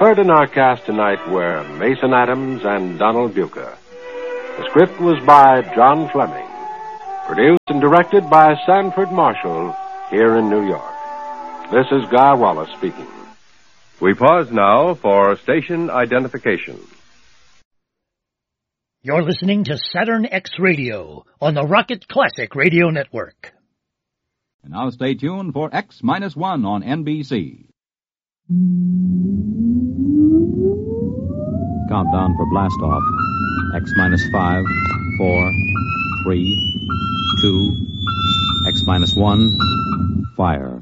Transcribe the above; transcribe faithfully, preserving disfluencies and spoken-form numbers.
Heard in our cast tonight were Mason Adams and Donald Buca. The script was by John Fleming. Produced and directed by Sanford Marshall here in New York. This is Guy Wallace speaking. We pause now for station identification. You're listening to Saturn X Radio on the Rocket Classic Radio Network. And now stay tuned for X minus one on N B C. Countdown for blast off. X minus five, four, three, two, X minus one, fire.